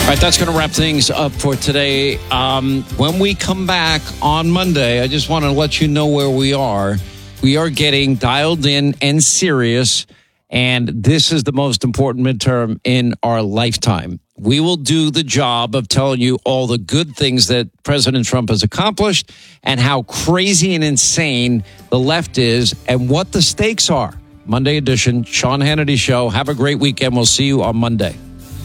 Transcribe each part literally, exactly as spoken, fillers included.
All right, that's going to wrap things up for today. Um, when we come back on Monday, I just want to let you know where we are. We are getting dialed in and serious, and this is the most important midterm in our lifetime. We will do the job of telling you all the good things that President Trump has accomplished and how crazy and insane the left is and what the stakes are. Monday edition, Sean Hannity Show. Have a great weekend. We'll see you on Monday.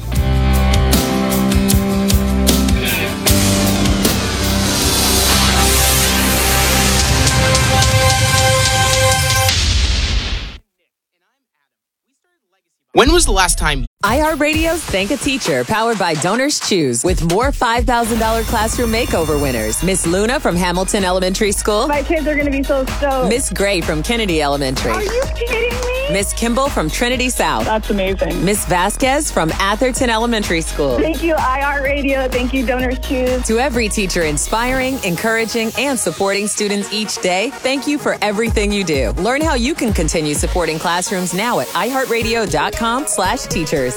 When was the last time? iHeartRadio's Thank a Teacher, powered by Donors Choose, with more five thousand dollars classroom makeover winners. Miss Luna from Hamilton Elementary School. My kids are going to be so stoked. Miss Gray from Kennedy Elementary. Are you kidding me? Miss Kimball from Trinity South. That's amazing. Miss Vasquez from Atherton Elementary School. Thank you, iHeartRadio. Thank you, Donors Choose. To every teacher inspiring, encouraging, and supporting students each day, thank you for everything you do. Learn how you can continue supporting classrooms now at iHeartRadio.com slash teachers.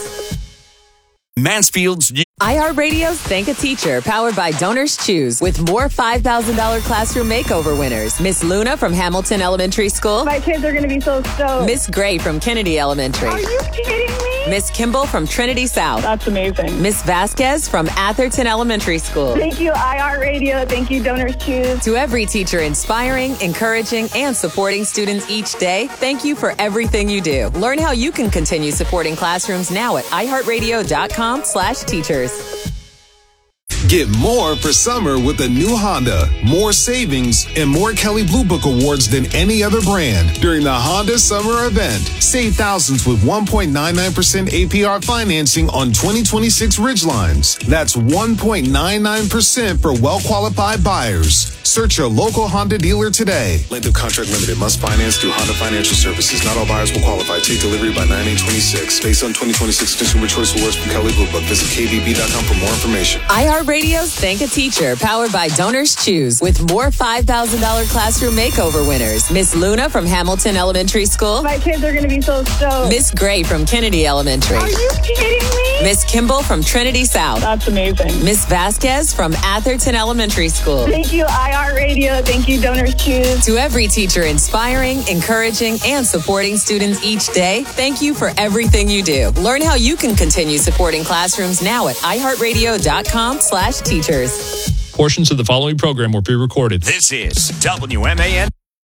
Mansfield's iHeartRadio's Thank a Teacher, powered by Donors Choose, with more five thousand dollars classroom makeover winners. Miss Luna from Hamilton Elementary School. My kids are going to be so stoked. Miss Gray from Kennedy Elementary. Are you kidding me? Miss Kimball from Trinity South. That's amazing. Miss Vasquez from Atherton Elementary School. Thank you, iHeartRadio. Thank you, Donors Choose. To every teacher inspiring, encouraging, and supporting students each day, thank you for everything you do. Learn how you can continue supporting classrooms now at iHeartRadio.com slash teachers. Get more for summer with a new Honda. More savings and more Kelley Blue Book awards than any other brand during the Honda Summer Event. Save thousands with one point nine nine percent A P R financing on twenty twenty-six Ridgelines. That's one point nine nine percent for well-qualified buyers. Search your local Honda dealer today. Length of contract limited. Must finance through Honda Financial Services. Not all buyers will qualify. Take delivery by nine eight twenty-six. Based on twenty twenty-six Consumer Choice Awards from Kelley Blue Book. Visit K B B dot com for more information. iHeartRadio's Thank a Teacher, powered by Donors Choose, with more five thousand dollars classroom makeover winners. Miss Luna from Hamilton Elementary School. My kids are going to be so stoked. Miss Gray from Kennedy Elementary. Are you kidding me? Miss Kimball from Trinity South. That's amazing. Miss Vasquez from Atherton Elementary School. Thank you, iHeartRadio. Thank you, Donors Choose. To every teacher inspiring, encouraging, and supporting students each day, thank you for everything you do. Learn how you can continue supporting classrooms now at iHeartRadio.com slash teachers. Portions of the following program were pre-recorded. This is W M A N.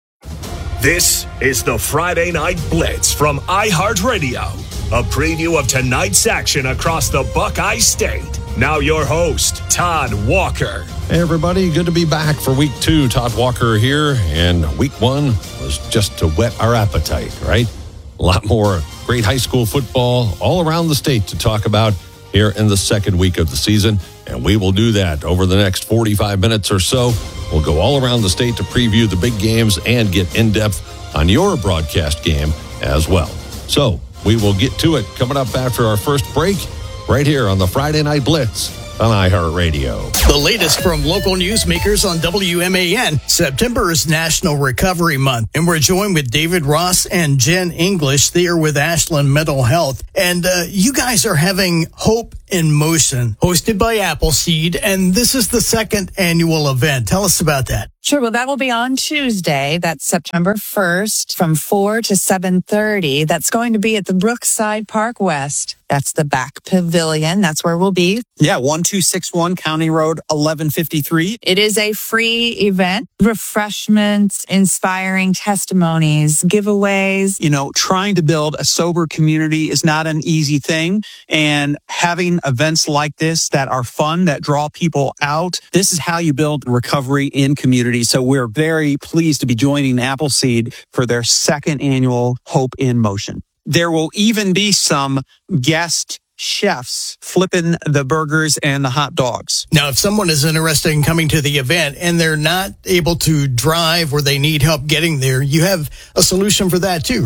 This is the Friday Night Blitz from iHeartRadio. A preview of tonight's action across the Buckeye State. Now your host, Todd Walker. Hey, everybody. Good to be back for week two. Todd Walker here. And week one was just to whet our appetite, right? A lot more great high school football all around the state to talk about here in the second week of the season. And we will do that over the next forty-five minutes or so. We'll go all around the state to preview the big games and get in-depth on your broadcast game as well. So we will get to it coming up after our first break right here on the Friday Night Blitz on iHeartRadio. The latest from local newsmakers on W M A N. September is National Recovery Month, and we're joined with David Ross and Jen English. They are with Ashland Mental Health, and uh, you guys are having Hope in Motion, hosted by Appleseed, and this is the second annual event. Tell us about that. Sure. Well, that will be on Tuesday. That's September first from four to seven thirty. That's going to be at the Brookside Park West. That's the back pavilion. That's where we'll be. Yeah, one two six one County Road eleven fifty-three. It is a free event. Refreshments, inspiring testimonies, giveaways. You know, trying to build a sober community is not an easy thing. And having events like this that are fun, that draw people out, this is how you build recovery in community. So we're very pleased to be joining Appleseed for their second annual Hope in Motion. There will even be some guest chefs flipping the burgers and the hot dogs. Now, if someone is interested in coming to the event and they're not able to drive or they need help getting there, you have a solution for that too, right?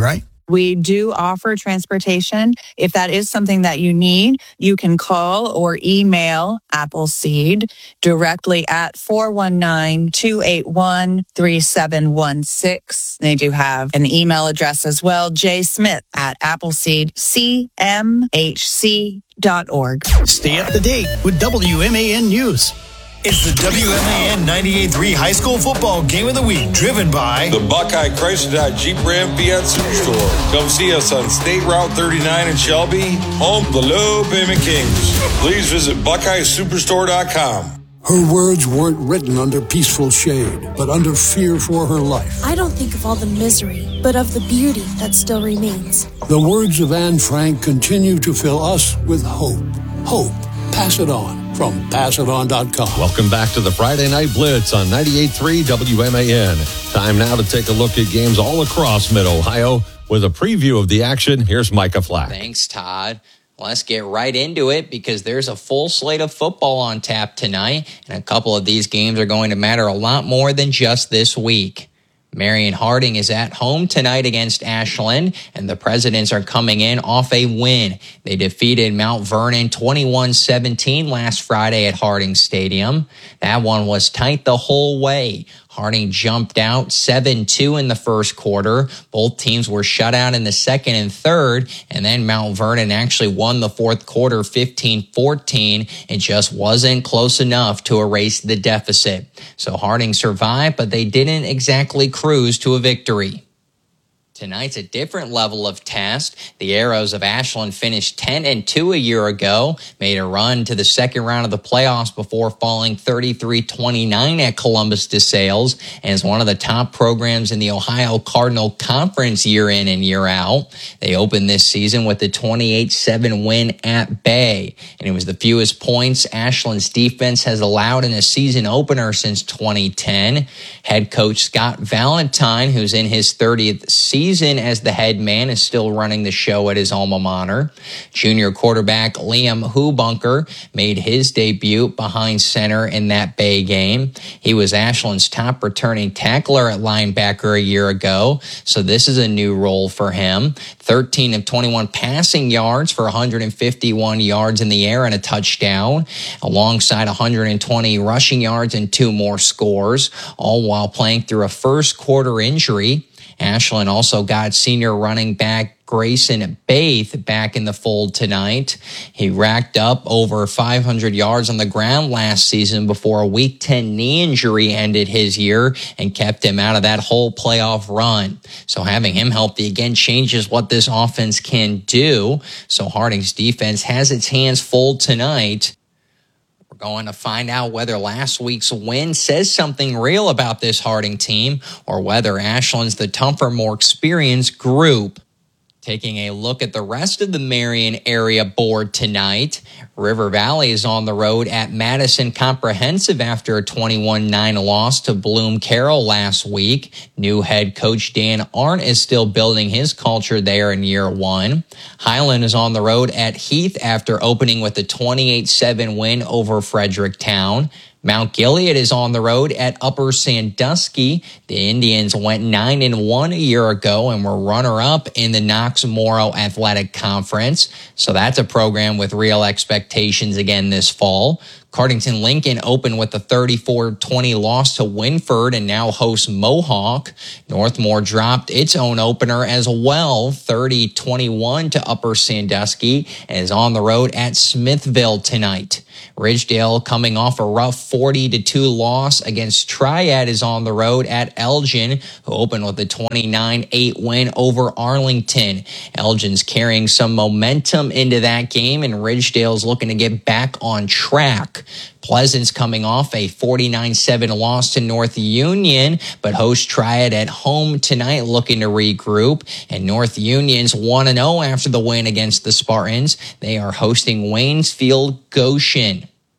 We do offer transportation. If that is something that you need, you can call or email Appleseed directly at four one nine, two eight one, three seven one six. They do have an email address as well, jsmith at appleseed c m h c dot org. Stay up to date with W M A N News. It's the W M A N ninety-eight point three High School Football Game of the Week, driven by the Buckeye Chrysler Dodge Jeep Ram Fiat Superstore. Come see us on State Route thirty-nine in Shelby, home of the Low Payment Kings. Please visit buckeye superstore dot com. Her words weren't written under peaceful shade, but under fear for her life. I don't think of all the misery, but of the beauty that still remains. The words of Anne Frank continue to fill us with hope. Hope. Pass it on. From pass it on dot com. Welcome back to the Friday Night Blitz on ninety-eight point three W M A N. Time now to take a look at games all across Mid-Ohio. With a preview of the action, here's Micah Flack. Thanks, Todd. Let's get right into it because there's a full slate of football on tap tonight, and a couple of these games are going to matter a lot more than just this week. Marion Harding is at home tonight against Ashland, and the Presidents are coming in off a win. They defeated Mount Vernon twenty-one seventeen last Friday at Harding Stadium. That one was tight the whole way. Harding jumped out seven two in the first quarter. Both teams were shut out in the second and third, and then Mount Vernon actually won the fourth quarter fifteen fourteen. It just wasn't close enough to erase the deficit. So Harding survived, but they didn't exactly cruise to a victory. Tonight's a different level of test. The Arrows of Ashland finished ten and two a year ago, made a run to the second round of the playoffs before falling thirty-three twenty-nine at Columbus DeSales, and is one of the top programs in the Ohio Cardinal Conference year in and year out. They opened this season with a twenty-eight seven win at Bay, and it was the fewest points Ashland's defense has allowed in a season opener since twenty ten. Head coach Scott Valentine, who's in his thirtieth season as the head man, is still running the show at his alma mater. Junior quarterback Liam Hubunker made his debut behind center in that Bay game. He was Ashland's top returning tackler at linebacker a year ago, so this is a new role for him. thirteen of twenty-one passing yards for one hundred fifty-one yards in the air and a touchdown, alongside one hundred twenty rushing yards and two more scores, all while playing through a first quarter injury. Ashland also got senior running back Grayson Baith back in the fold tonight. He racked up over five hundred yards on the ground last season before a week ten knee injury ended his year and kept him out of that whole playoff run. So having him healthy again changes what this offense can do. So Harding's defense has its hands full tonight. We're going to find out whether last week's win says something real about this Harding team or whether Ashland's the tougher, more experienced group. Taking a look at the rest of the Marion area board tonight, River Valley is on the road at Madison Comprehensive after a twenty-one nine loss to Bloom Carroll last week. New head coach Dan Arndt is still building his culture there in year one. Highland is on the road at Heath after opening with a twenty-eight seven win over Fredericktown. Mount Gilead is on the road at Upper Sandusky. The Indians went nine and one a year ago and were runner-up in the Knox-Morrow Athletic Conference. So that's a program with real expectations again this fall. Cardington Lincoln opened with a thirty-four twenty loss to Winford and now hosts Mohawk. Northmore dropped its own opener as well, thirty twenty-one to Upper Sandusky, and is on the road at Smithville tonight. Ridgedale, coming off a rough forty to two loss against Triad, is on the road at Elgin, who opened with a twenty-nine eight win over Arlington. Elgin's carrying some momentum into that game, and Ridgedale's looking to get back on track. Pleasant's coming off a forty-nine seven loss to North Union, but hosts Triad at home tonight looking to regroup. And North Union's one and oh after the win against the Spartans. They are hosting Waynesfield Goshen.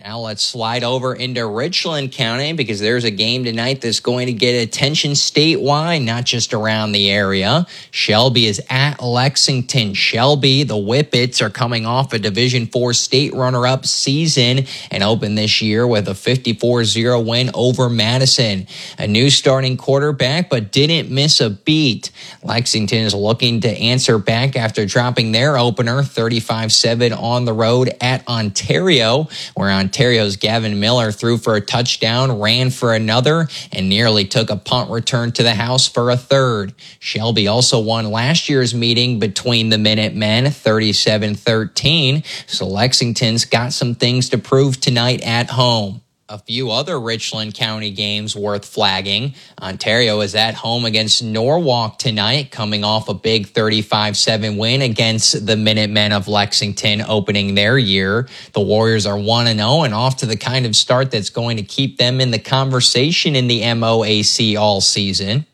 Now let's slide over into Richland County because there's a game tonight that's going to get attention statewide, not just around the area. Shelby is at Lexington. Shelby, the Whippets, are coming off a Division four state runner-up season and open this year with a fifty-four zero win over Madison. A new starting quarterback, but didn't miss a beat. Lexington is looking to answer back after dropping their opener thirty-five seven on the road at Ontario, where Ontario's Gavin Miller threw for a touchdown, ran for another, and nearly took a punt return to the house for a third. Shelby also won last year's meeting between the Minutemen, thirty-seven thirteen, so Lexington's got some things to prove tonight at home. A few other Richland County games worth flagging. Ontario is at home against Norwalk tonight, coming off a big thirty-five seven win against the Minutemen of Lexington opening their year. The Warriors are one and oh and off to the kind of start that's going to keep them in the conversation in the M O A C all season.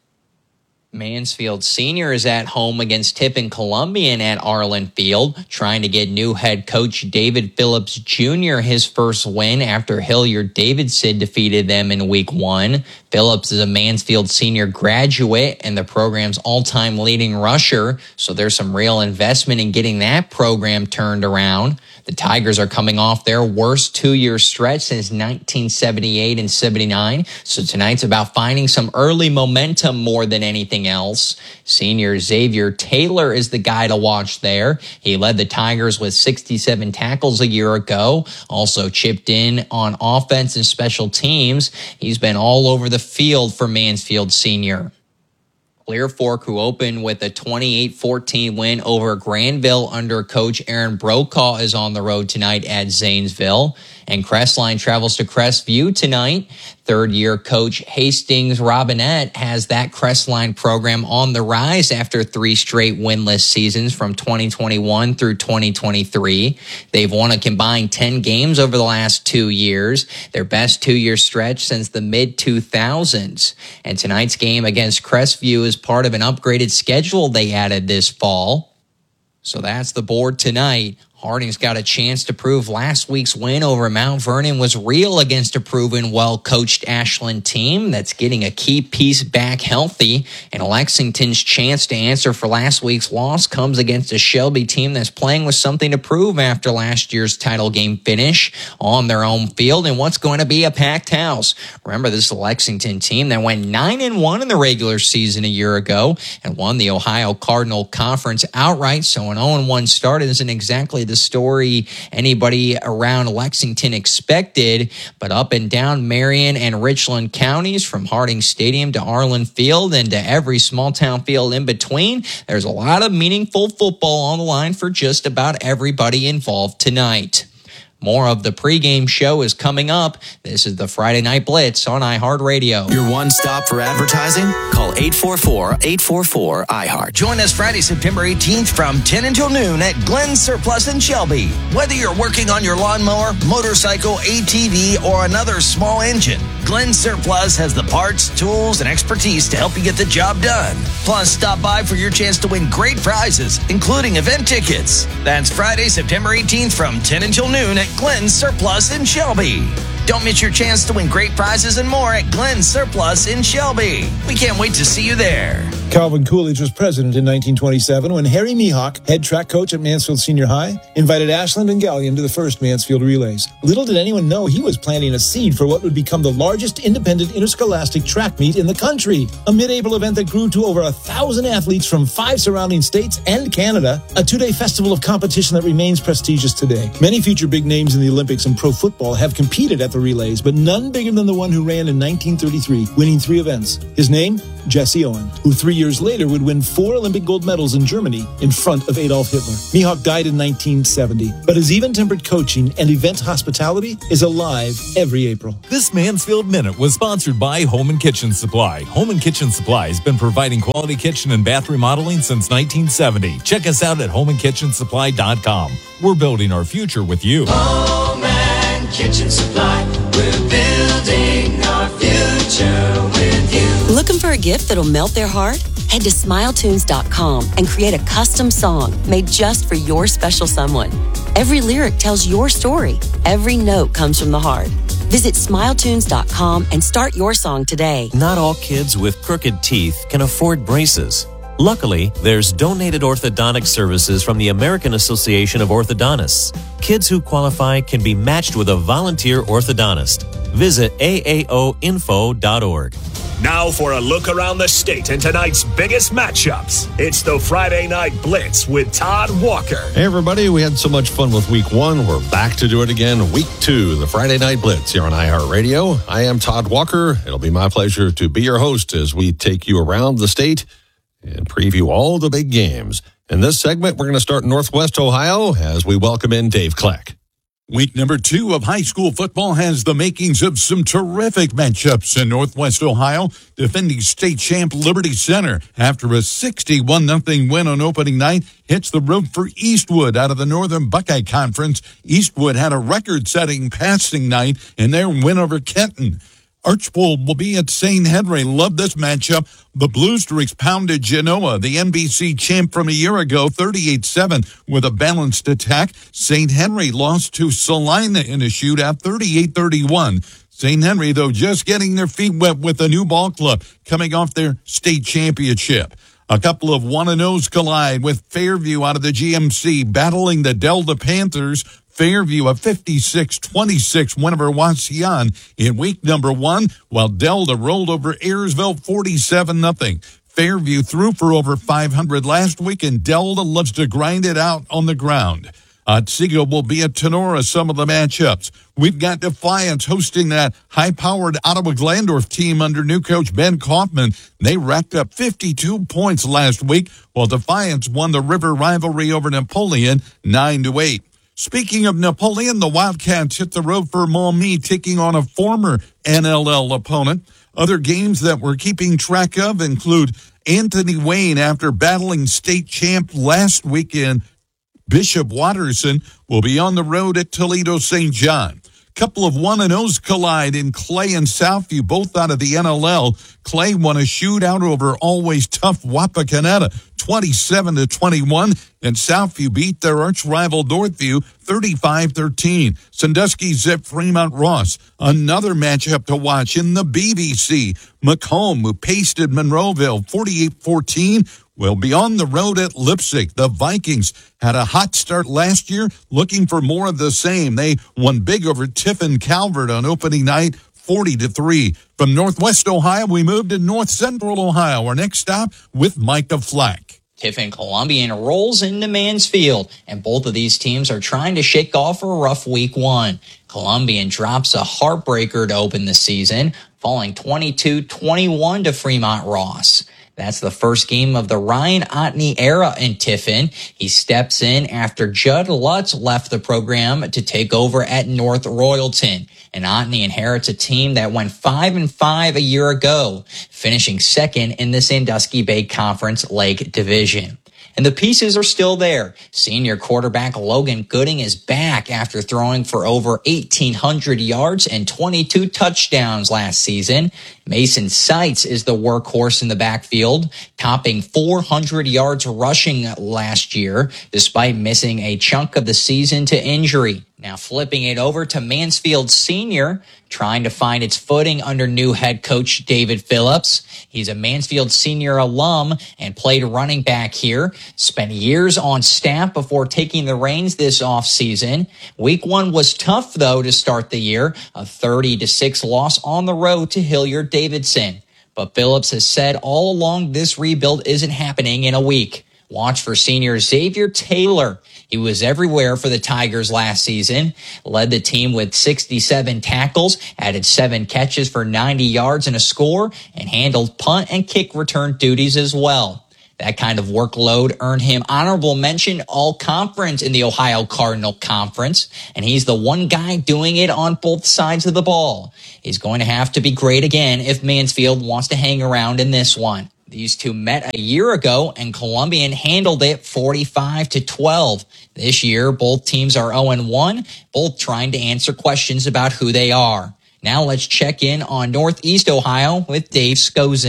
Mansfield Senior is at home against Tiffin Columbian at Arlen Field, trying to get new head coach David Phillips Junior his first win after Hilliard Davidson defeated them in week one. Phillips is a Mansfield Senior graduate and the program's all-time leading rusher, so there's some real investment in getting that program turned around. The Tigers are coming off their worst two-year stretch since nineteen seventy-eight and seventy-nine, so tonight's about finding some early momentum more than anything else. Senior Xavier Taylor is the guy to watch there. He led the Tigers with sixty-seven tackles a year ago, also chipped in on offense and special teams. He's been all over the field for Mansfield Senior. Clear Fork, who opened with a twenty-eight fourteen win over Granville under coach Aaron Brokaw, is on the road tonight at Zanesville. And Crestline travels to Crestview tonight. Third-year coach Hastings Robinette has that Crestline program on the rise after three straight winless seasons from twenty twenty-one through twenty twenty-three. They've won a combined ten games over the last two years, their best two-year stretch since the mid two thousands. And tonight's game against Crestview is part of an upgraded schedule they added this fall. So that's the board tonight. Harding's got a chance to prove last week's win over Mount Vernon was real against a proven, well-coached Ashland team that's getting a key piece back healthy. And Lexington's chance to answer for last week's loss comes against a Shelby team that's playing with something to prove after last year's title game finish on their own field and what's going to be a packed house. Remember, this is a Lexington team that went nine and one in the regular season a year ago and won the Ohio Cardinal Conference outright, so an oh and one start isn't exactly the story anybody around Lexington expected, but up and down Marion and Richland counties, from Harding Stadium to Arlen Field and to every small town field in between, there's a lot of meaningful football on the line for just about everybody involved tonight. More of the pregame show is coming up. This is the Friday Night Blitz on iHeartRadio. Your one stop for advertising? Call eight four four, eight four four, I heart. Join us Friday, September eighteenth from ten until noon at Glenn Surplus in Shelby. Whether you're working on your lawnmower, motorcycle, A T V, or another small engine, Glenn Surplus has the parts, tools, and expertise to help you get the job done. Plus, stop by for your chance to win great prizes, including event tickets. That's Friday, September eighteenth from ten until noon at Glenn Surplus in Shelby. Don't miss your chance to win great prizes and more at Glenn Surplus in Shelby. We can't wait to see you there. Calvin Coolidge was president in nineteen twenty-seven when Harry Mihawk, head track coach at Mansfield Senior High, invited Ashland and Gallion to the first Mansfield Relays. Little did anyone know he was planting a seed for what would become the largest independent interscholastic track meet in the country. A mid-April event that grew to over a thousand athletes from five surrounding states and Canada. A two-day festival of competition that remains prestigious today. Many future big names in the Olympics and pro football have competed at the relays, but none bigger than the one who ran in nineteen thirty-three, winning three events. His name? Jesse Owen, who three years later would win four Olympic gold medals in Germany in front of Adolf Hitler. Mihawk died in nineteen seventy, but his even-tempered coaching and event hospitality is alive every April. This Mansfield Minute was sponsored by Home and Kitchen Supply. Home and Kitchen Supply has been providing quality kitchen and bath remodeling since nineteen seventy. Check us out at home and kitchen supply dot com. We're building our future with you. Home and Kitchen Supply. We're building our future with you. Looking for a gift that'll melt their heart? Head to smile tunes dot com and create a custom song made just for your special someone. Every lyric tells your story. Every note comes from the heart. Visit smile tunes dot com and start your song today. Not all kids with crooked teeth can afford braces. Luckily, there's donated orthodontic services from the American Association of Orthodontists. Kids who qualify can be matched with a volunteer orthodontist. Visit A A O info dot org. Now for a look around the state and tonight's biggest matchups. It's the Friday Night Blitz with Todd Walker. Hey, everybody. We had so much fun with week one. We're back to do it again. Week two, the Friday Night Blitz here on iHeartRadio. I am Todd Walker. It'll be my pleasure to be your host as we take you around the state and preview all the big games. In this segment, we're going to start in Northwest Ohio as we welcome in Dave Kleck. Week number two of high school football has the makings of some terrific matchups in Northwest Ohio. Defending state champ Liberty Center, after a sixty-one nothing win on opening night, hits the road for Eastwood out of the Northern Buckeye Conference. Eastwood had a record-setting passing night in their win over Kenton. Archbold will be at Saint Henry. Love this matchup. The Blue Streaks pounded Genoa, the N B C champ from a year ago, thirty-eight seven with a balanced attack. Saint Henry lost to Salina in a shootout, thirty-eight thirty-one. Saint Henry, though, just getting their feet wet with a new ball club coming off their state championship. A couple of one and ohs collide with Fairview out of the G M C battling the Delta Panthers. Fairview a fifty-six twenty-six win over Wauseon in week number one, while Delta rolled over Ayersville forty-seven nothing. Fairview threw for over five hundred last week, and Delta loves to grind it out on the ground. Otsego will be at Tenora, some of the matchups. We've got Defiance hosting that high-powered Ottawa-Glandorf team under new coach Ben Kaufman. They racked up fifty-two points last week, while Defiance won the river rivalry over Napoleon nine to eight. Speaking of Napoleon, the Wildcats hit the road for Maumee, taking on a former N L L opponent. Other games that we're keeping track of include Anthony Wayne, after battling state champ last weekend, Bishop Watterson, will be on the road at Toledo Saint John. Couple of one and ohs collide in Clay and Southview, both out of the N L L. Clay won a shootout over always tough Wapakoneta, twenty-seven to twenty-one, and Southview beat their arch rival Northview thirty-five thirteen. Sandusky zipped Fremont Ross. Another matchup to watch in the B V C. Macomb, who pasted Monroeville forty-eight fourteen, will be on the road at Leipzig. The Vikings had a hot start last year, looking for more of the same. They won big over Tiffin Calvert on opening night, forty to three. From Northwest Ohio, we move to North Central Ohio. Our next stop with Micah Flack. Tiffin Columbian rolls into Mansfield, and both of these teams are trying to shake off a rough week one. Columbian drops a heartbreaker to open the season, falling twenty-two twenty-one to Fremont Ross. That's the first game of the Ryan Otney era in Tiffin. He steps in after Judd Lutz left the program to take over at North Royalton. And Otney inherits a team that went five and five a year ago, finishing second in the Sandusky Bay Conference Lake Division. And the pieces are still there. Senior quarterback Logan Gooding is back after throwing for over eighteen hundred yards and twenty-two touchdowns last season. Mason Seitz is the workhorse in the backfield, topping four hundred yards rushing last year, despite missing a chunk of the season to injury. Now flipping it over to Mansfield Senior, trying to find its footing under new head coach David Phillips. He's a Mansfield Senior alum and played running back here. Spent years on staff before taking the reins this offseason. Week one was tough, though, to start the year. A thirty to six loss on the road to Hilliard Davidson. But Phillips has said all along this rebuild isn't happening in a week. Watch for senior Xavier Taylor. He was everywhere for the Tigers last season, led the team with sixty-seven tackles, added seven catches for ninety yards and a score, and handled punt and kick return duties as well. That kind of workload earned him honorable mention all-conference in the Ohio Cardinal Conference, and he's the one guy doing it on both sides of the ball. He's going to have to be great again if Mansfield wants to hang around in this one. These two met a year ago, and Columbian handled it forty-five to twelve. This year, both teams are oh and one, both trying to answer questions about who they are. Now let's check in on Northeast Ohio with Dave Skozin.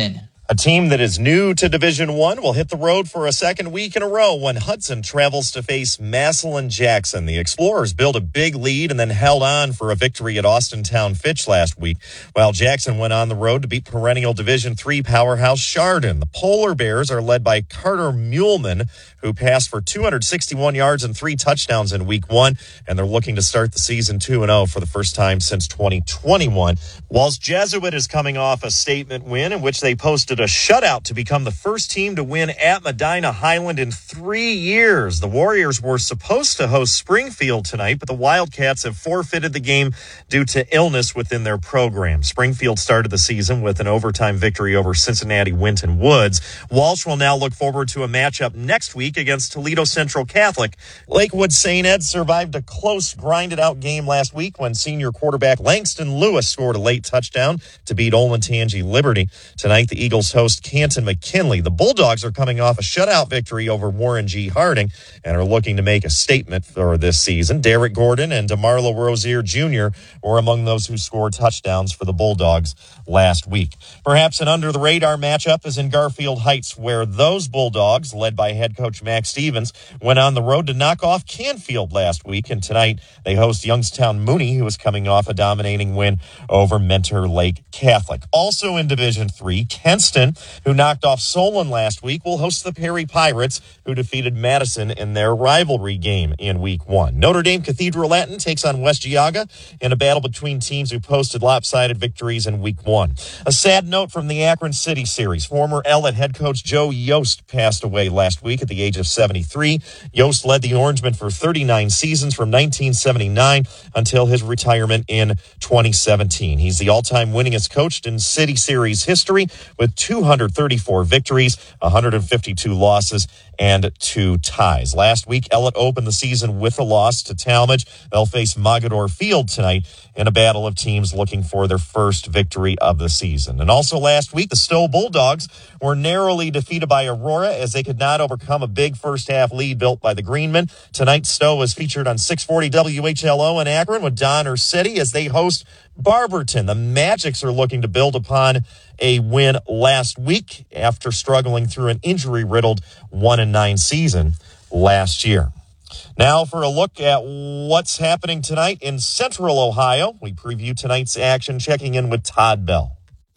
A team that is new to Division One will hit the road for a second week in a row when Hudson travels to face Massillon Jackson. The Explorers built a big lead and then held on for a victory at Austintown Fitch last week, while Jackson went on the road to beat perennial Division Three powerhouse Chardon. The Polar Bears are led by Carter Muehlman, who passed for two hundred sixty-one yards and three touchdowns in week one, and they're looking to start the season two and oh for the first time since twenty twenty-one. Walsh Jesuit is coming off a statement win in which they posted a shutout to become the first team to win at Medina Highland in three years. The Warriors were supposed to host Springfield tonight, but the Wildcats have forfeited the game due to illness within their program. Springfield started the season with an overtime victory over Cincinnati Winton Woods. Walsh will now look forward to a matchup next week against Toledo Central Catholic. Lakewood Saint Ed survived a close, grinded-out game last week when senior quarterback Langston Lewis scored a late touchdown to beat Olentangy Liberty. Tonight, the Eagles host Canton McKinley. The Bulldogs are coming off a shutout victory over Warren G. Harding and are looking to make a statement for this season. Derek Gordon and DeMarlo Rozier Junior were among those who scored touchdowns for the Bulldogs last week. Perhaps an under-the-radar matchup is in Garfield Heights, where those Bulldogs, led by head coach Max Stevens, went on the road to knock off Canfield last week, and tonight they host Youngstown Mooney, who is coming off a dominating win over Mentor Lake Catholic. Also in Division Three, Kenston, who knocked off Solon last week, will host the Perry Pirates, who defeated Madison in their rivalry game in week one. Notre Dame Cathedral Latin takes on West Geauga in a battle between teams who posted lopsided victories in week one. A sad note from the Akron City Series. Former Ellet head coach Joe Yost passed away last week at the age of seventy-three. Yost led the Orangemen for thirty-nine seasons from nineteen seventy-nine until his retirement in twenty seventeen. He's the all-time winningest coach in City Series history with two hundred thirty-four victories, one hundred fifty-two losses, and two ties. Last week, Ellet opened the season with a loss to Talmadge. They'll face Mogador Field tonight in a battle of teams looking for their first victory of the season. And also last week, the Stowe Bulldogs were narrowly defeated by Aurora as they could not overcome a big first-half lead built by the Greenmen. Tonight, Stowe is featured on six forty W H L O in Akron with Donner City as they host Barberton. The Magics are looking to build upon a win last week after struggling through an injury-riddled one and nine season last year. Now for a look at what's happening tonight in Central Ohio. We preview tonight's action, checking in with Todd Bell.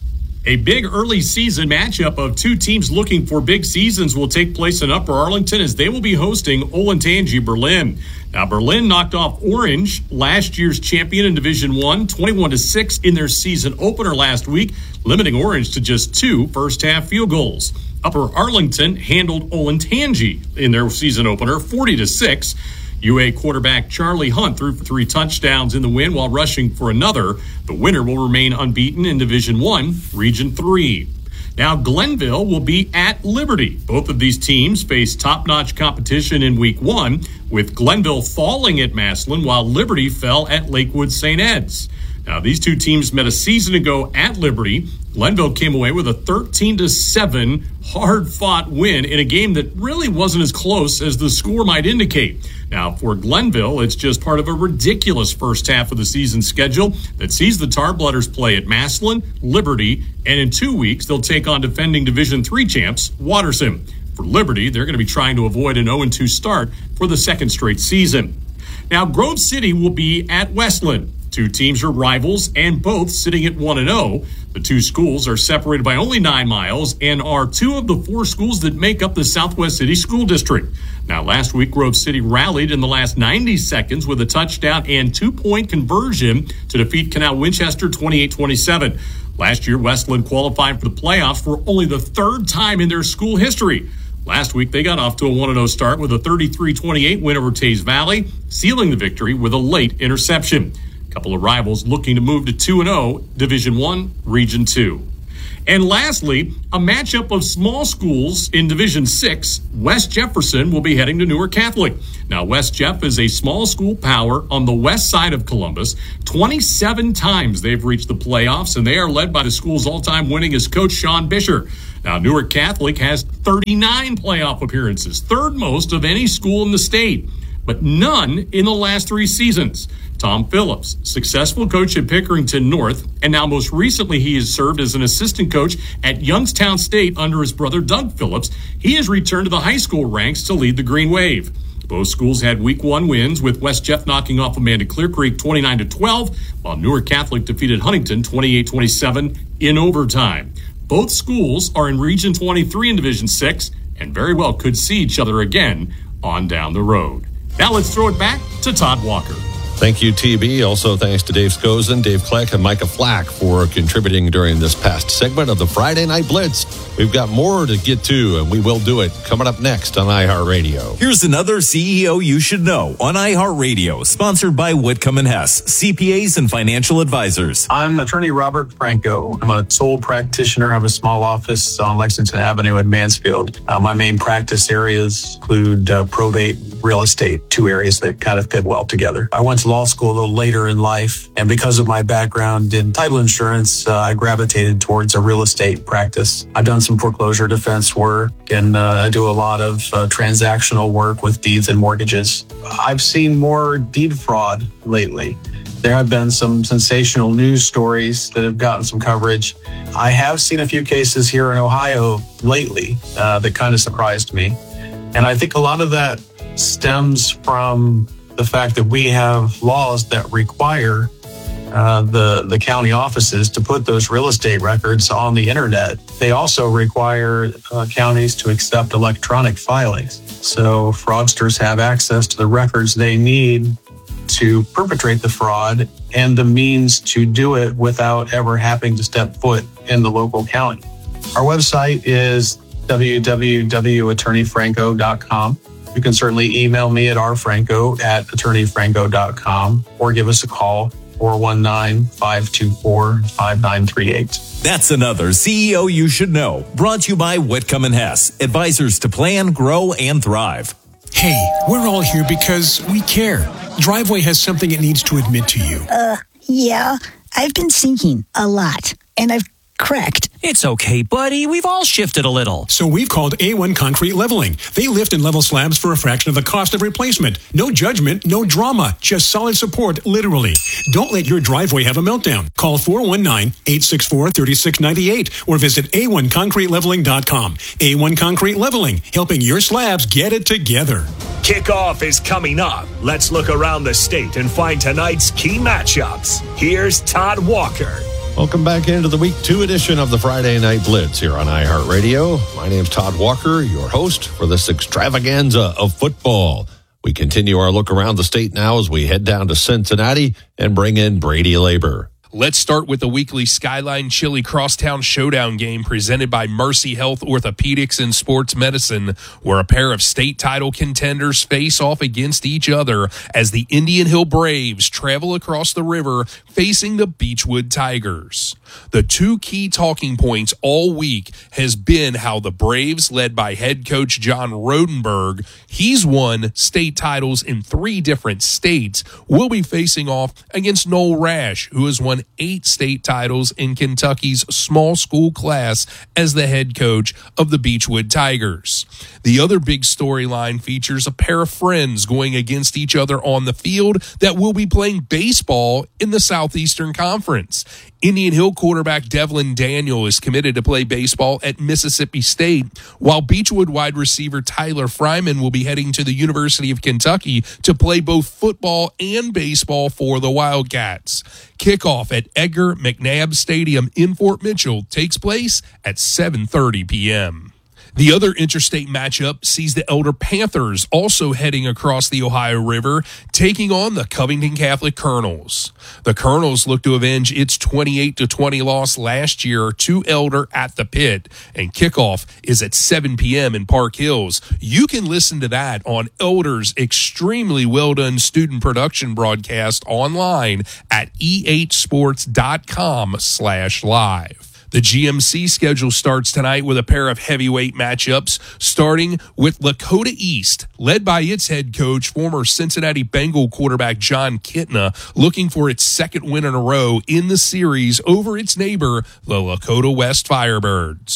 A big early season matchup of two teams looking for big seasons will take place in Upper Arlington as they will be hosting Olentangy Berlin. Now, Berlin knocked off Orange, last year's champion in Division One, twenty-one to six in their season opener last week, limiting Orange to just two first-half field goals. Upper Arlington handled Olentangy in their season opener, forty to six. U A quarterback Charlie Hunt threw for three touchdowns in the win while rushing for another. The winner will remain unbeaten in Division One, Region Three. Now, Glenville will be at Liberty. Both of these teams face top-notch competition in Week One, with Glenville falling at Massillon while Liberty fell at Lakewood Saint Ed's. Now, these two teams met a season ago at Liberty. Glenville came away with a thirteen to seven hard-fought win in a game that really wasn't as close as the score might indicate. Now, for Glenville, it's just part of a ridiculous first half of the season schedule that sees the Tarblooders play at Massillon, Liberty, and in two weeks, they'll take on defending Division Three champs, Watterson. For Liberty, they're going to be trying to avoid an oh and two start for the second straight season. Now, Grove City will be at Westland. Two teams are rivals and both sitting at one and oh. The two schools are separated by only nine miles and are two of the four schools that make up the Southwest City School District. Now, last week, Grove City rallied in the last ninety seconds with a touchdown and two-point conversion to defeat Canal Winchester twenty-eight twenty-seven. Last year, Westland qualified for the playoffs for only the third time in their school history. Last week, they got off to a one and oh start with a thirty-three twenty-eight win over Taze Valley, sealing the victory with a late interception. Couple of rivals looking to move to two and oh, Division One, Region Two. And lastly, a matchup of small schools in Division Six. West Jefferson will be heading to Newark Catholic. Now, West Jeff is a small school power on the west side of Columbus. twenty-seven times they've reached the playoffs, and they are led by the school's all-time winningest coach, Sean Bisher. Now, Newark Catholic has thirty-nine playoff appearances, third most of any school in the state. but none in the last three seasons. Tom Phillips, successful coach at Pickerington North, and now most recently he has served as an assistant coach at Youngstown State under his brother Doug Phillips. He has returned to the high school ranks to lead the Green Wave. Both schools had week one wins, with West Jeff knocking off Amanda Clear Creek twenty-nine to twelve, while Newark Catholic defeated Huntington twenty-eight twenty-seven in overtime. Both schools are in Region twenty-three in Division six and very well could see each other again on down the road. Now let's throw it back to Todd Walker. Thank you, T B. Also, thanks to Dave Skozin, Dave Kleck, and Micah Flack for contributing during this past segment of the Friday Night Blitz. We've got more to get to, and we will do it coming up next on iHeartRadio. Here's another C E O you should know on iHeartRadio, sponsored by Whitcomb and Hess, C P As and financial advisors. I'm attorney Robert Franco. I'm a sole practitioner. I have a small office on Lexington Avenue in Mansfield. Uh, my main practice areas include uh, probate, real estate, two areas that kind of fit well together. I went to law school a little later in life, and because of my background in title insurance, uh, I gravitated towards a real estate practice. I've done some foreclosure defense work, and uh, I do a lot of uh, transactional work with deeds and mortgages. I've seen more deed fraud lately. There have been some sensational news stories that have gotten some coverage. I have seen a few cases here in Ohio lately uh, that kind of surprised me. And I think a lot of that stems from the fact that we have laws that require uh, the, the county offices to put those real estate records on the internet. They also require uh, counties to accept electronic filings. So fraudsters have access to the records they need to perpetrate the fraud and the means to do it without ever having to step foot in the local county. Our website is w w w dot attorney franco dot com. You can certainly email me at r franco at attorney franco dot com or give us a call, four one nine, five two four, five nine three eight. That's another C E O you should know. Brought to you by Whitcomb and Hess, advisors to plan, grow, and thrive. Hey, we're all here because we care. Driveway has something it needs to admit to you. Uh, yeah, I've been sinking a lot, and I've cracked. It's okay, buddy. We've all shifted a little. So we've called A one Concrete Leveling. They lift and level slabs for a fraction of the cost of replacement. No judgment, no drama, just solid support, literally. Don't let your driveway have a meltdown. Call four one nine, eight six four, three six nine eight or visit a one concrete leveling dot com. A one Concrete Leveling, helping your slabs get it together. Kickoff is coming up. Let's look around the state and find tonight's key matchups. Here's Todd Walker. Welcome back into the Week two edition of the Friday Night Blitz here on iHeartRadio. My name's Todd Walker, your host for this extravaganza of football. We continue our look around the state now as we head down to Cincinnati and bring in Brady Labor. Let's start with the weekly Skyline Chili Crosstown Showdown game presented by Mercy Health Orthopedics and Sports Medicine, where a pair of state title contenders face off against each other as the Indian Hill Braves travel across the river facing the Beechwood Tigers. The two key talking points all week has been how the Braves, led by head coach John Rodenberg, he's won state titles in three different states, will be facing off against Noel Rash, who has won eight state titles in Kentucky's small school class as the head coach of the Beechwood Tigers. The other big storyline features a pair of friends going against each other on the field that will be playing baseball in the Southeastern Conference. Indian Hill quarterback Devlin Daniel is committed to play baseball at Mississippi State, while Beechwood wide receiver Tyler Fryman will be heading to the University of Kentucky to play both football and baseball for the Wildcats. Kickoff at Edgar McNabb Stadium in Fort Mitchell takes place at seven thirty p.m. The other interstate matchup sees the Elder Panthers also heading across the Ohio River, taking on the Covington Catholic Colonels. The Colonels look to avenge its twenty-eight to twenty loss last year to Elder at the Pit, and kickoff is at seven p.m. in Park Hills. You can listen to that on Elder's extremely well-done student production broadcast online at e h sports dot com slash live. The G M C schedule starts tonight with a pair of heavyweight matchups, starting with Lakota East, led by its head coach, former Cincinnati Bengal quarterback John Kitna, looking for its second win in a row in the series over its neighbor, the Lakota West Firebirds.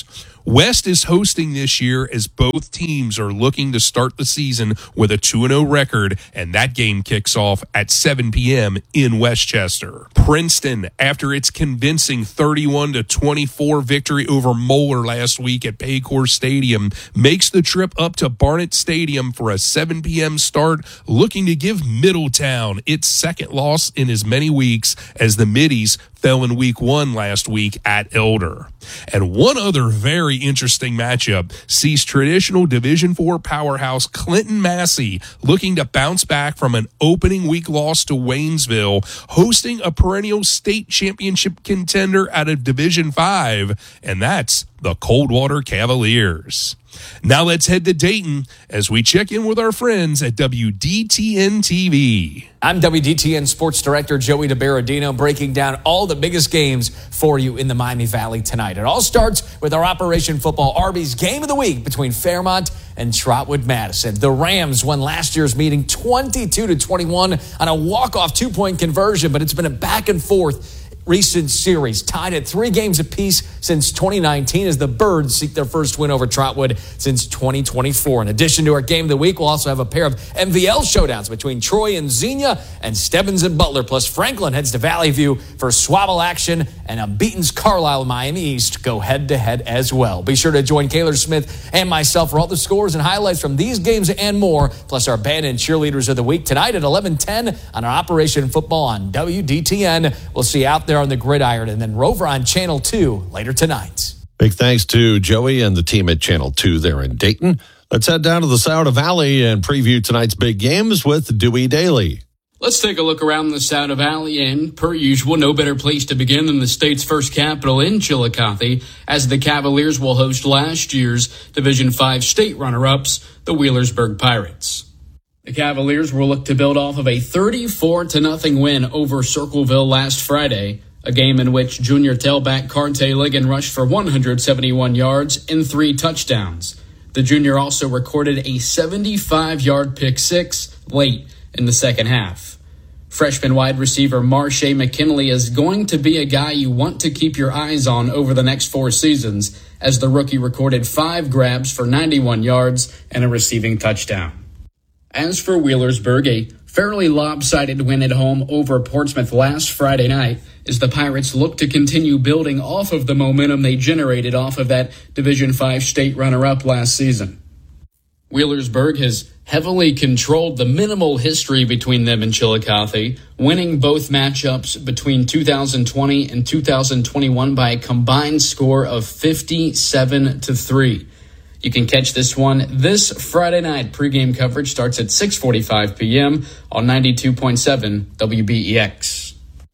West is hosting this year as both teams are looking to start the season with a two and oh record, and that game kicks off at seven p.m. in Westchester. Princeton, after its convincing thirty-one to twenty-four victory over Moeller last week at Paycor Stadium, makes the trip up to Barnett Stadium for a seven p.m. start, looking to give Middletown its second loss in as many weeks as the Middies fell in week one last week at Elder. And one other very interesting matchup sees traditional Division four powerhouse Clinton Massey looking to bounce back from an opening week loss to Waynesville, hosting a perennial state championship contender out of Division five, and that's the Coldwater Cavaliers. Now let's head to Dayton as we check in with our friends at W D T N T V. I'm W D T N Sports Director Joey DeBaradino, breaking down all the biggest games for you in the Miami Valley tonight. It all starts with our Operation Football Arby's Game of the Week between Fairmont and Trotwood Madison. The Rams won last year's meeting twenty-two to twenty-one on a walk-off two-point conversion, but it's been a back and forth recent series, tied at three games apiece since twenty nineteen as the Birds seek their first win over Trotwood since twenty twenty-four. In addition to our Game of the Week, we'll also have a pair of M V L showdowns between Troy and Xenia and Stebbins and Butler, plus Franklin heads to Valley View for Swabble action, and Unbeaten's Carlisle and Miami East go head-to-head as well. Be sure to join Kaylor Smith and myself for all the scores and highlights from these games and more, plus our band and cheerleaders of the week tonight at eleven ten on our Operation Football on W D T N. We'll see you out there on the gridiron, and then Rover on Channel two later tonight. Big thanks to Joey and the team at Channel two there in Dayton. Let's head down to the Souda Valley and preview tonight's big games with Dewey Daly. Let's take a look around the Souda Valley, and per usual, no better place to begin than the state's first capital in Chillicothe, as the Cavaliers will host last year's Division five state runner-ups, the Wheelersburg Pirates. The Cavaliers will look to build off of a thirty-four to nothing win over Circleville last Friday, a game in which junior tailback Carte Ligon rushed for one hundred seventy-one yards and three touchdowns. The junior also recorded a seventy-five-yard pick six late in the second half. Freshman wide receiver Marsha McKinley is going to be a guy you want to keep your eyes on over the next four seasons, as the rookie recorded five grabs for ninety-one yards and a receiving touchdown. As for Wheelersburg, a fairly lopsided win at home over Portsmouth last Friday night, as the Pirates look to continue building off of the momentum they generated off of that Division five state runner-up last season. Wheelersburg has heavily controlled the minimal history between them and Chillicothe, winning both matchups between two thousand twenty and two thousand twenty-one by a combined score of fifty-seven to three. You can catch this one this Friday night. Pregame coverage starts at six forty-five p.m. on ninety-two point seven W B E X.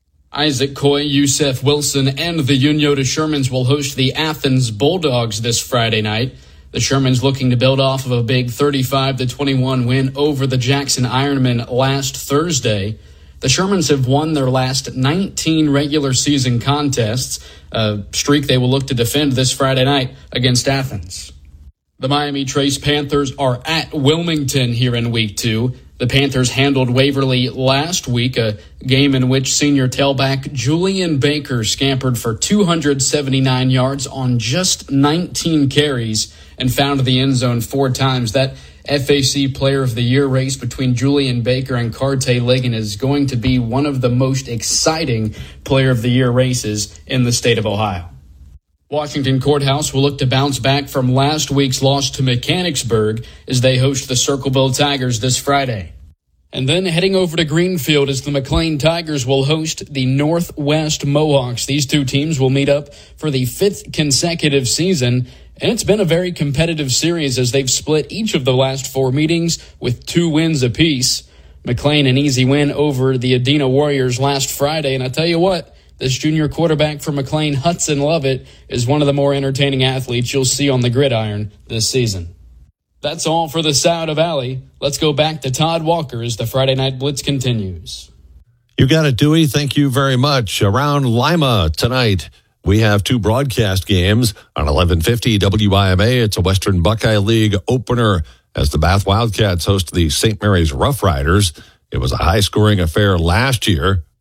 Isaac Coy, Yusef Wilson, and the Unyota Shermans will host the Athens Bulldogs this Friday night. The Shermans looking to build off of a big thirty-five to twenty-one win over the Jackson Ironmen last Thursday. The Shermans have won their last nineteen regular season contests, a streak they will look to defend this Friday night against Athens. The Miami Trace Panthers are at Wilmington here in week two. The Panthers handled Waverly last week, a game in which senior tailback Julian Baker scampered for two hundred seventy-nine yards on just nineteen carries and found the end zone four times. That F A C Player of the Year race between Julian Baker and Carte Ligon is going to be one of the most exciting Player of the Year races in the state of Ohio. Washington Courthouse will look to bounce back from last week's loss to Mechanicsburg as they host the Circleville Tigers this Friday. And then heading over to Greenfield as the McLean Tigers will host the Northwest Mohawks. These two teams will meet up for the fifth consecutive season, and it's been a very competitive series as they've split each of the last four meetings with two wins apiece. McLean an easy win over the Adena Warriors last Friday, and I tell you what, this junior quarterback for McLean, Hudson Lovett, is one of the more entertaining athletes you'll see on the gridiron this season. That's all for the Souda Valley. Let's go back to Todd Walker as the Friday Night Blitz continues. You got it, Dewey. Thank you very much. Around Lima tonight, we have two broadcast games on eleven fifty W I M A. It's a Western Buckeye League opener as the Bath Wildcats host the Saint Mary's Rough Riders. It was a high-scoring affair last year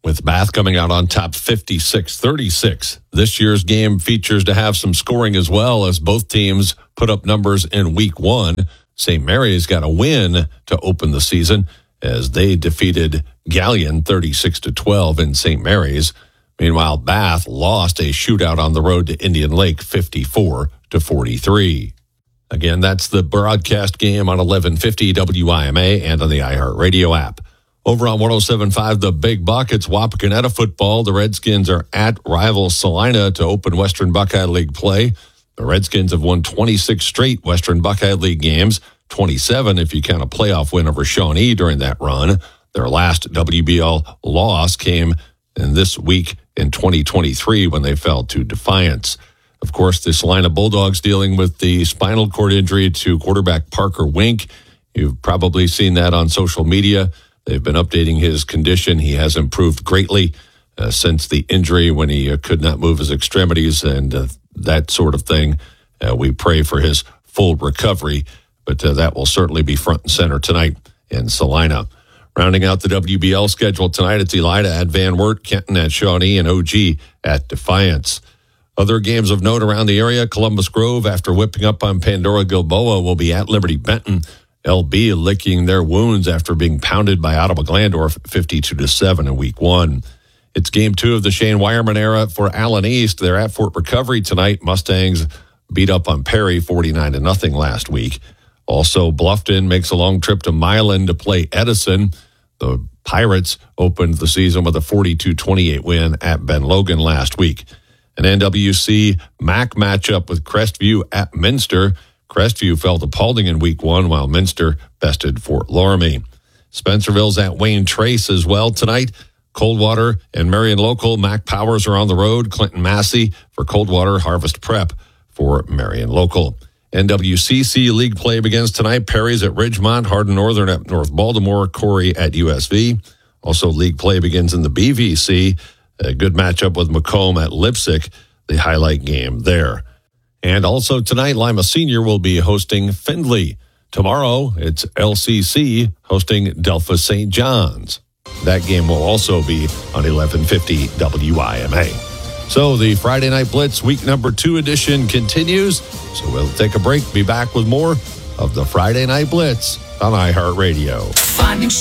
with Bath coming out on top fifty-six thirty-six. This year's game features to have some scoring as well, as both teams put up numbers in week one. Saint Mary's got a win to open the season as they defeated Gallion thirty-six to twelve in Saint Mary's. Meanwhile, Bath lost a shootout on the road to Indian Lake fifty-four to forty-three. Again, that's the broadcast game on eleven fifty W I M A and on the iHeartRadio app. Over on one oh seven point five, the Big Buck, it's Wapakoneta football. The Redskins are at rival Salina to open Western Buckeye League play. The Redskins have won twenty-six straight Western Buckeye League games, twenty-seven if you count a playoff win over Shawnee during that run. Their last W B L loss came in this week in twenty twenty-three when they fell to Defiance. Of course, the Salina Bulldogs dealing with the spinal cord injury to quarterback Parker Wink. You've probably seen that on social media. They've been updating his condition. He has improved greatly uh, since the injury when he uh, could not move his extremities and uh, that sort of thing. Uh, we pray for his full recovery, but uh, that will certainly be front and center tonight in Salina. Rounding out the W B L schedule tonight, it's Elida at Van Wert, Kenton at Shawnee, and O G at Defiance. Other games of note around the area, Columbus Grove, after whipping up on Pandora Gilboa, will be at Liberty Benton. L B licking their wounds after being pounded by Ottawa Glandorf fifty-two to seven in week one. It's game two of the Shane Wireman era for Allen East. They're at Fort Recovery tonight. Mustangs beat up on Perry forty-nine to nothing last week. Also, Bluffton makes a long trip to Milan to play Edison. The Pirates opened the season with a forty-two twenty-eight win at Ben Logan last week. An N W C M A C matchup with Crestview at Minster. Crestview fell to Paulding in week one, while Minster bested Fort Loramie. Spencerville's at Wayne Trace as well tonight. Coldwater and Marion Local. Mac Powers are on the road. Clinton Massey for Coldwater. Harvest Prep for Marion Local. N W C C League play begins tonight. Perry's at Ridgemont. Hardin Northern at North Baltimore. Corey at U S V. Also, league play begins in the B V C. A good matchup with Macomb at Lipsick, the highlight game there. And also tonight, Lima Senior will be hosting Findlay. Tomorrow, it's L C C hosting Delphos Saint John's. That game will also be on eleven fifty W I M A. So the Friday Night Blitz week number two edition continues. So we'll take a break, be back with more of the Friday Night Blitz on iHeartRadio. Finding